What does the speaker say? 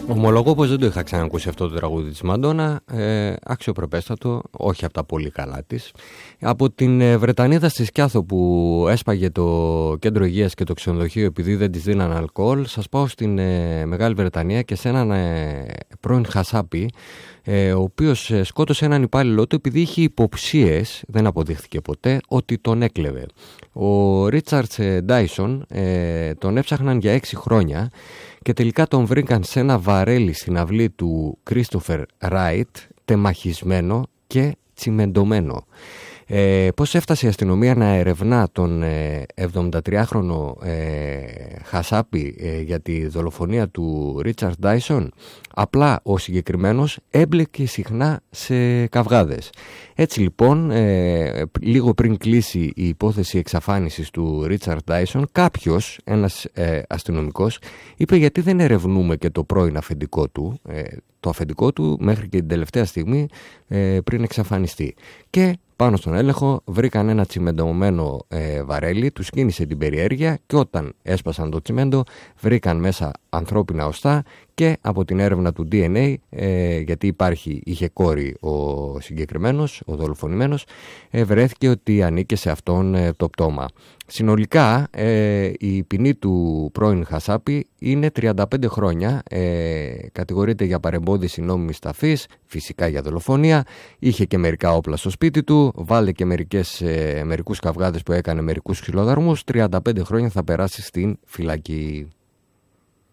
Ομολογώ πως δεν το είχα ξανακούσει αυτό το τραγούδι της Μαντόνα, αξιοπρεπέστατο, όχι από τα πολύ καλά της. Από την Βρετανίδα στη Σκιάθο που έσπαγε το κέντρο υγείας και το ξενοδοχείο επειδή δεν της δίναν αλκοόλ, σας πάω στην Μεγάλη Βρετανία και σε έναν πρώην χασάπι, ο οποίος σκότωσε έναν υπάλληλό του επειδή είχε υποψίες, δεν αποδείχθηκε ποτέ, ότι τον έκλεβε. Ο Ρίτσαρτς Ντάισον τον έψαχναν για 6 χρόνια και τελικά τον βρήκαν σε ένα βαρέλι στην αυλή του Κρίστοφερ Ράιτ, τεμαχισμένο και τσιμεντωμένο. Πώς έφτασε η αστυνομία να ερευνά τον 73χρονο χασάπι για τη δολοφονία του Ρίτσαρντ Ντάισον? Απλά ο συγκεκριμένος έμπλεκε συχνά σε καυγάδες. Έτσι λοιπόν, λίγο πριν κλείσει η υπόθεση εξαφάνισης του Ρίτσαρντ Ντάισον, κάποιος, ένας αστυνομικός, είπε γιατί δεν ερευνούμε και το πρώην αφεντικό του, το αφεντικό του μέχρι και την τελευταία στιγμή πριν εξαφανιστεί. Και πάνω στον έλεγχο βρήκαν ένα τσιμεντωμένο βαρέλι, τους κίνησε την περιέργεια και όταν έσπασαν το τσιμέντο βρήκαν μέσα ανθρώπινα οστά και από την έρευνα του DNA, γιατί είχε κόρη ο συγκεκριμένος, ο δολοφονημένος, βρέθηκε ότι ανήκε σε αυτόν το πτώμα. Συνολικά η ποινή του πρώην χασάπι είναι 35 χρόνια, κατηγορείται για παρεμπόδιση νόμιμης ταφής, φυσικά για δολοφονία, είχε και μερικά όπλα στο σπίτι του, βάλε και μερικούς καυγάδες που έκανε, μερικούς ξυλοδαρμούς, 35 χρόνια θα περάσει στην φυλακή.